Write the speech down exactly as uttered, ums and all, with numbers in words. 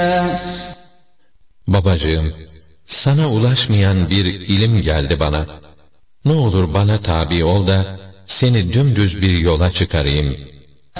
Babacığım, sana ulaşmayan bir ilim geldi bana. Ne olur bana tabi ol da seni dümdüz bir yola çıkarayım.